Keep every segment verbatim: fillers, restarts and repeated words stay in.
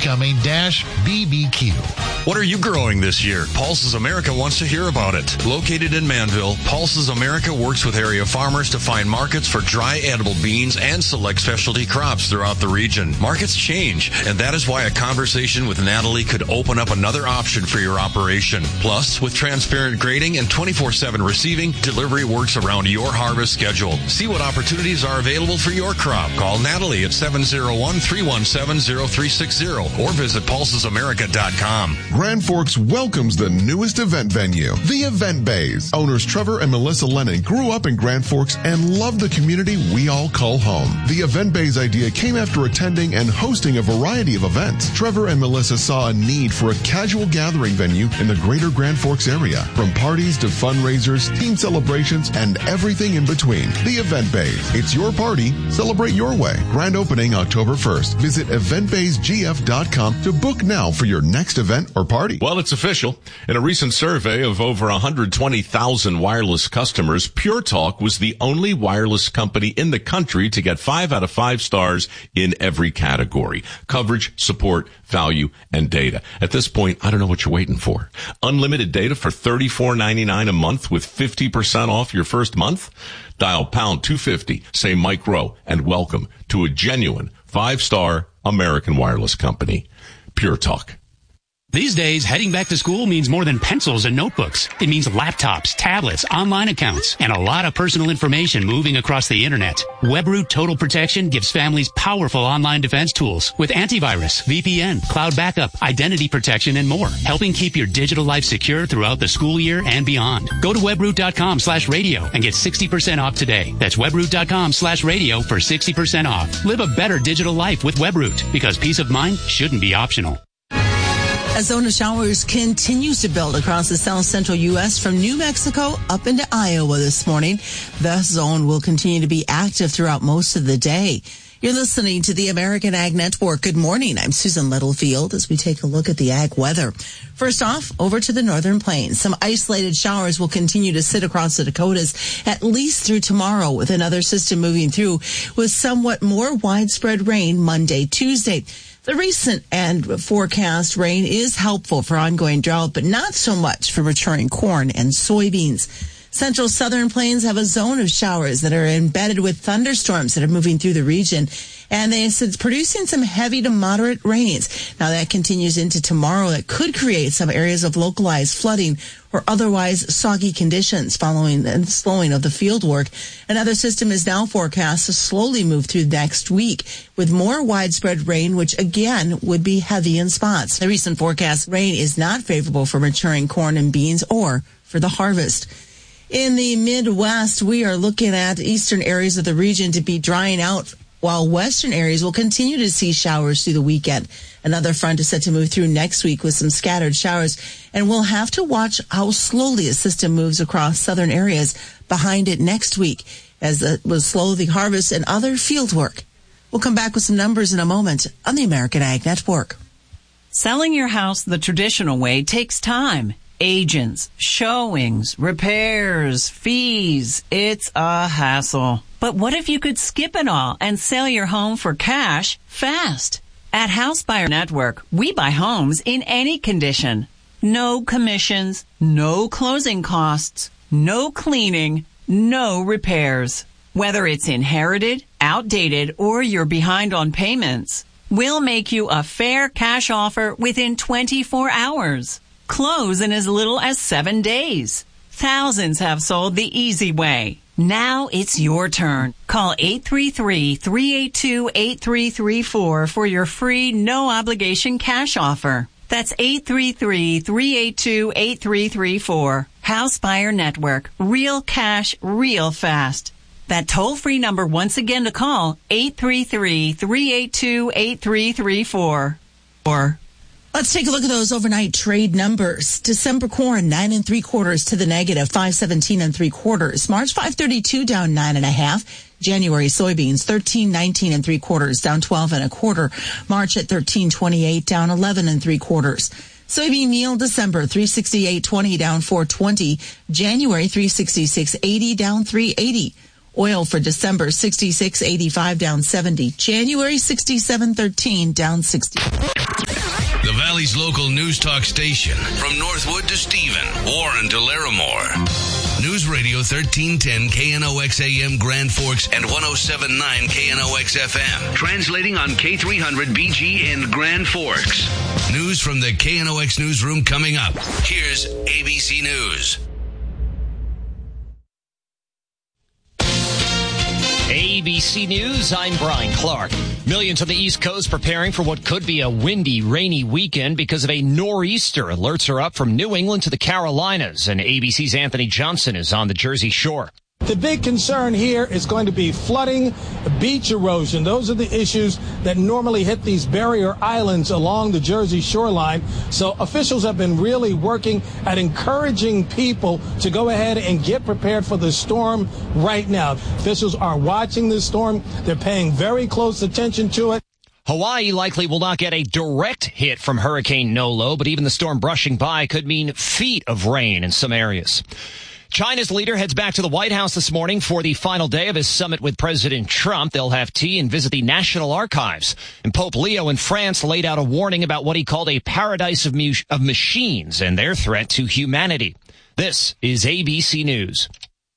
becoming dash B B Q. What are you growing this year? Pulses America wants to hear about it. Located in Manville, Pulses America works with area farmers to find markets for dry edible beans and select specialty crops throughout the region. Markets change, and that is why a conversation with Natalie could open up another option for your operation. Plus, with transparent grading and twenty-four seven receiving, delivery works around your harvest schedule. See what opportunities are available for your crop. Call Natalie at seven oh one, three one seven, oh three six oh or visit pulses america dot com. Grand Forks welcomes the newest event venue, the Event Bays. Owners Trevor and Melissa Lennon grew up in Grand Forks and love the community we all call home. The Event Bays idea came after attending and hosting a variety of events. Trevor and Melissa saw a need for a casual gathering venue in the greater Grand Forks area. From parties to fundraisers, team celebrations, and everything in between. The Event Bays. It's your party. Celebrate your way. Grand opening October first. Visit event bays g f dot com to book now for your next event or party. Well, it's official. In a recent survey of over one hundred twenty thousand wireless customers, Pure Talk was the only wireless company in the country to get five out of five stars in every category. Coverage, support, value, and data. At this point, I don't know what you're waiting for. Unlimited data for thirty-four ninety-nine a month with fifty percent off your first month? Dial pound two fifty, say Mike Rowe, and welcome to a genuine five-star American wireless company. Pure Talk. These days, heading back to school means more than pencils and notebooks. It means laptops, tablets, online accounts, and a lot of personal information moving across the internet. WebRoot Total Protection gives families powerful online defense tools with antivirus, V P N, cloud backup, identity protection, and more, helping keep your digital life secure throughout the school year and beyond. Go to webroot.com slash radio and get sixty percent off today. That's webroot.com slash radio for sixty percent off. Live a better digital life with WebRoot, because peace of mind shouldn't be optional. A zone of showers continues to build across the south central U S from New Mexico up into Iowa this morning. The zone will continue to be active throughout most of the day. You're listening to the American Ag Network. Good morning. I'm Susan Littlefield as we take a look at the ag weather. First off, over to the northern plains. Some isolated showers will continue to sit across the Dakotas at least through tomorrow, with another system moving through with somewhat more widespread rain Monday, Tuesday. The recent and forecast rain is helpful for ongoing drought, but not so much for maturing corn and soybeans. Central southern plains have a zone of showers that are embedded with thunderstorms that are moving through the region, and they it's producing some heavy to moderate rains. Now that continues into tomorrow. It could create some areas of localized flooding or otherwise soggy conditions following the slowing of the field work. Another system is now forecast to slowly move through next week with more widespread rain, which again would be heavy in spots. The recent forecast rain is not favorable for maturing corn and beans or for the harvest. In the Midwest, we are looking at eastern areas of the region to be drying out, while western areas will continue to see showers through the weekend. Another front is set to move through next week with some scattered showers, and we'll have to watch how slowly a system moves across southern areas behind it next week, as it will slow the harvest and other field work. We'll come back with some numbers in a moment on the American Ag Network. Selling your house the traditional way takes time. Agents, showings, repairs, fees. It's a hassle. But what if you could skip it all and sell your home for cash fast? At House Buyer Network, we buy homes in any condition. No commissions, no closing costs, no cleaning, no repairs. Whether it's inherited, outdated, or you're behind on payments, we'll make you a fair cash offer within twenty-four hours. Close in as little as seven days. Thousands have sold the easy way. Now it's your turn. Call eight three three, three eight two, eight three three four for your free, no-obligation cash offer. That's eight three three, three eight two, eight three three four. House Buyer Network. Real cash, real fast. That toll-free number once again to call, eight three three, three eight two, eight three three four. Or let's take a look at those overnight trade numbers. December corn, nine and three quarters to the negative, five seventeen and three quarters. March, five thirty-two, down nine and a half. January soybeans, thirteen nineteen and three quarters, down twelve and a quarter. March at thirteen twenty-eight, down eleven and three quarters. Soybean meal, December, three sixty-eight twenty, down four twenty. January, three sixty-six eighty, down three eighty. Oil for December, sixty-six eighty-five, down seventy. January, sixty-seven thirteen, down sixty. The Valley's local news talk station. From Northwood to Stephen, Warren to Larimore. News Radio thirteen ten K N O X A M Grand Forks and one oh seven point nine K N O X F M. Translating on K three hundred B G in Grand Forks. News from the K N O X newsroom coming up. Here's A B C News. A B C News, I'm Brian Clark. Millions on the East Coast preparing for what could be a windy, rainy weekend because of a nor'easter. Alerts are up from New England to the Carolinas, and A B C's Anthony Johnson is on the Jersey Shore. The big concern here is going to be flooding, beach erosion. Those are the issues that normally hit these barrier islands along the Jersey shoreline. So officials have been really working at encouraging people to go ahead and get prepared for the storm right now. Officials are watching this storm. They're paying very close attention to it. Hawaii likely will not get a direct hit from Hurricane Nolo, but even the storm brushing by could mean feet of rain in some areas. China's leader heads back to the White House this morning for the final day of his summit with President Trump. They'll have tea and visit the National Archives. And Pope Leo in France laid out a warning about what he called a paradise of, mu- of machines and their threat to humanity. This is A B C News.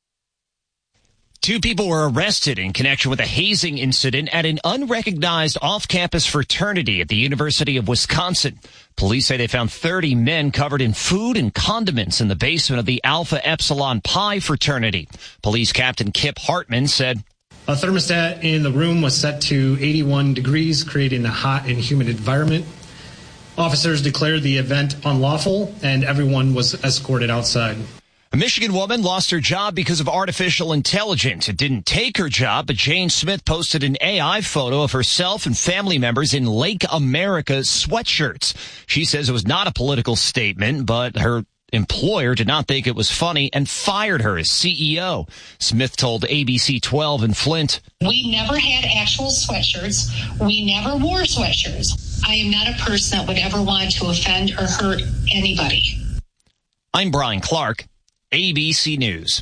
Two people were arrested in connection with a hazing incident at an unrecognized off-campus fraternity at the University of Wisconsin. Police say they found thirty men covered in food and condiments in the basement of the Alpha Epsilon Pi fraternity. Police Captain Kip Hartman said, a thermostat in the room was set to eighty-one degrees, creating a hot and humid environment. Officers declared the event unlawful, and everyone was escorted outside. A Michigan woman lost her job because of artificial intelligence. It didn't take her job, but Jane Smith posted an A I photo of herself and family members in Lake America sweatshirts. She says it was not a political statement, but her employer did not think it was funny and fired her as C E O. Smith told A B C twelve in Flint, we never had actual sweatshirts. We never wore sweatshirts. I am not a person that would ever want to offend or hurt anybody. I'm Brian Clark. A B C News.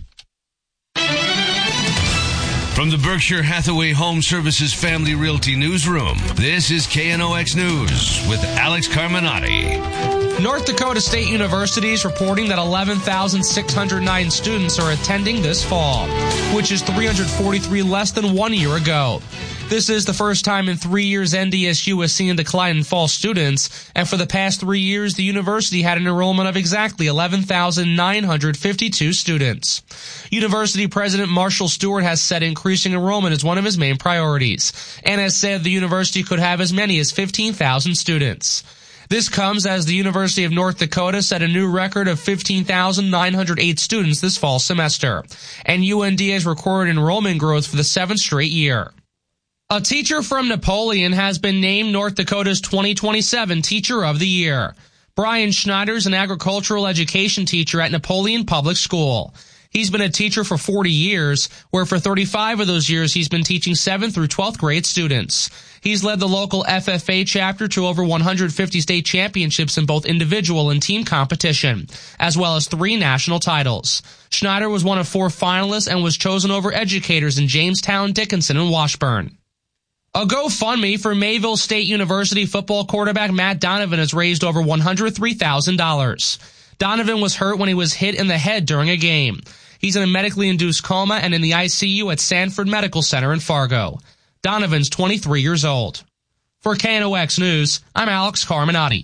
From the Berkshire Hathaway Home Services Family Realty Newsroom, this is K N O X News with Alex Carminati. North Dakota State University is reporting that eleven thousand six hundred nine students are attending this fall, which is three hundred forty-three less than one year ago. This is the first time in three years N D S U has seen a decline in fall students, and for the past three years, the university had an enrollment of exactly eleven thousand nine hundred fifty-two students. University President Marshall Stewart has said increasing enrollment is one of his main priorities, and has said the university could have as many as fifteen thousand students. This comes as the University of North Dakota set a new record of fifteen thousand nine hundred eight students this fall semester, and U N D has recorded enrollment growth for the seventh straight year. A teacher from Napoleon has been named North Dakota's twenty twenty-seven Teacher of the Year. Brian Schneider is an agricultural education teacher at Napoleon Public School. He's been a teacher for forty years, where for thirty-five of those years he's been teaching seventh through twelfth grade students. He's led the local F F A chapter to over one hundred fifty state championships in both individual and team competition, as well as three national titles. Schneider was one of four finalists and was chosen over educators in Jamestown, Dickinson, and Washburn. A GoFundMe for Mayville State University football quarterback Matt Donovan has raised over one hundred three thousand dollars. Donovan was hurt when he was hit in the head during a game. He's in a medically induced coma and in the I C U at Sanford Medical Center in Fargo. Donovan's twenty-three years old. For K N O X News, I'm Alex Carminati.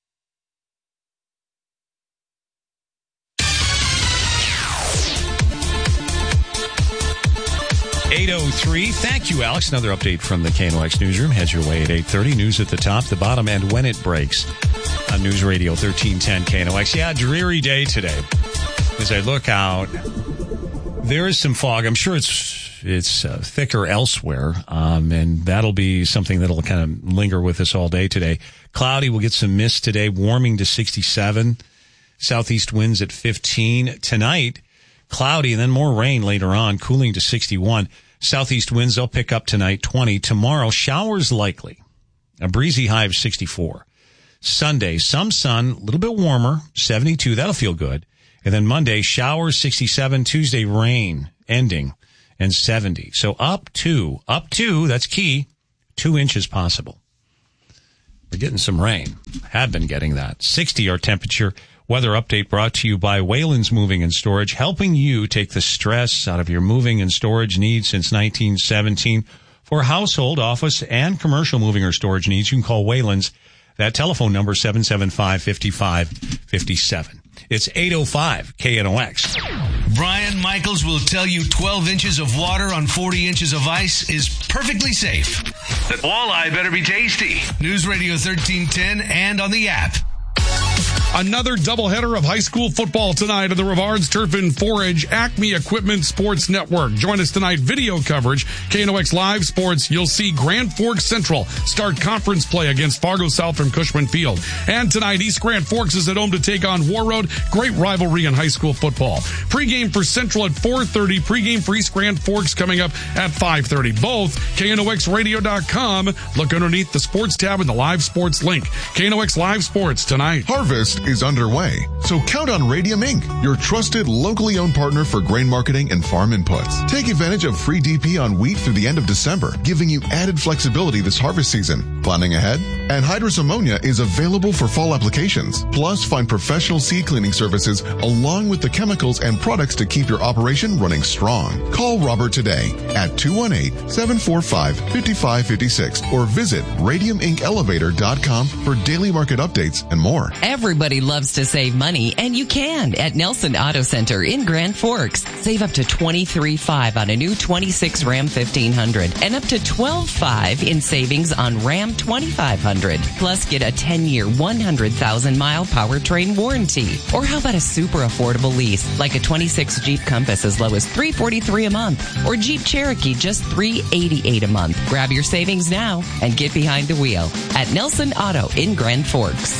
eight oh three. Thank you, Alex. Another update from the K N O X newsroom. Heads your way at eight thirty. News at the top, the bottom, and when it breaks on News Radio thirteen ten K N O X. Yeah, dreary day today. As I look out, there is some fog. I'm sure it's it's uh, thicker elsewhere, um, and that'll be something that'll kind of linger with us all day today. Cloudy. We'll get some mist today, warming to sixty-seven. Southeast winds at fifteen. Tonight, cloudy and then more rain later on, cooling to sixty-one. Southeast winds, they'll pick up tonight, twenty. Tomorrow, showers likely. A breezy high of sixty-four. Sunday, some sun, a little bit warmer, seventy-two. That'll feel good. And then Monday, showers, sixty-seven. Tuesday, rain, ending, and seventy. So up two, up two, that's key, two inches possible. We're getting some rain. Have been getting that. sixty our temperature. Weather update brought to you by Wayland's Moving and Storage, helping you take the stress out of your moving and storage needs since nineteen seventeen. For household, office, and commercial moving or storage needs, you can call Wayland's. That telephone number, seven seven five, five five five seven. It's eight oh five K N O X. Brian Michaels will tell you twelve inches of water on forty inches of ice is perfectly safe. That walleye better be tasty. News Radio thirteen ten and on the app. Another doubleheader of high school football tonight at the Rivards Turf and Forage Acme Equipment Sports Network. Join us tonight, video coverage, K N O X Live Sports. You'll see Grand Forks Central start conference play against Fargo South from Cushman Field. And tonight, East Grand Forks is at home to take on War Road. Great rivalry in high school football. Pregame for Central at four thirty. Pregame for East Grand Forks coming up at five thirty. Both K N O X radio dot com. Look underneath the sports tab and the live sports link. K N O X Live Sports tonight. Harvest is underway, so count on Radium Incorporated, your trusted, locally owned partner for grain marketing and farm inputs. Take advantage of free D P on wheat through the end of December, giving you added flexibility this harvest season. Planning ahead? Anhydrous ammonia is available for fall applications. Plus, find professional seed cleaning services along with the chemicals and products to keep your operation running strong. Call Robert today at two one eight, seven four five, five five five six or visit radium inc elevator dot com for daily market updates and more. Everybody loves to save money, and you can at Nelson Auto Center in Grand Forks. Save up to twenty-three thousand five hundred dollars on a new twenty-six Ram fifteen hundred and up to twelve thousand five hundred dollars in savings on Ram twenty-five hundred. Plus, get a ten-year, one hundred thousand mile powertrain warranty. Or how about a super affordable lease, like a twenty-six Jeep Compass as low as three hundred forty-three dollars a month, or Jeep Cherokee just three hundred eighty-eight dollars a month. Grab your savings now and get behind the wheel at Nelson Auto in Grand Forks.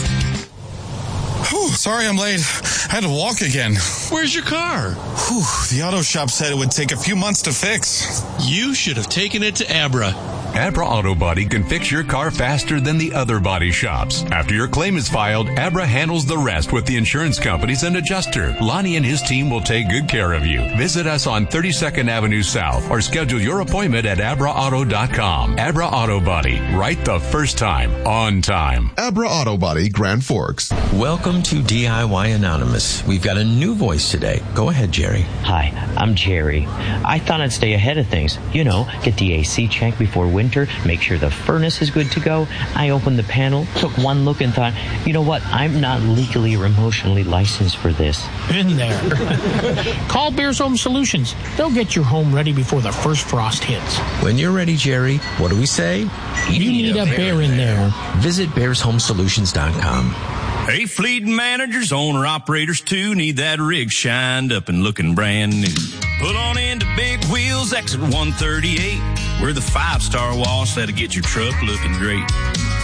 Whew, sorry I'm late. I had to walk again. Where's your car? Whew, the auto shop said it would take a few months to fix. You should have taken it to Abra. Abra Auto Body can fix your car faster than the other body shops. After your claim is filed, Abra handles the rest with the insurance companies and adjuster. Lonnie and his team will take good care of you. Visit us on thirty-second Avenue South or schedule your appointment at abra auto dot com. Abra Auto Body, right the first time, on time. Abra Auto Body, Grand Forks. Welcome to D I Y Anonymous. We've got a new voice today. Go ahead, Jerry. Hi, I'm Jerry. I thought I'd stay ahead of things. You know, get the A C checked before winter, make sure the furnace is good to go. I opened the panel, took one look and thought, you know what, I'm not legally or emotionally licensed for this. Been there. Call Bears Home Solutions. They'll get your home ready before the first frost hits. When you're ready, Jerry, what do we say? You, you need, need a, a bear, bear in there. Visit bears home solutions dot com. Hey, fleet managers, owner-operators too, need that rig shined up and looking brand new. Pull on into Big Wheels, exit one thirty-eight. We're the five-star wash that'll get your truck looking great.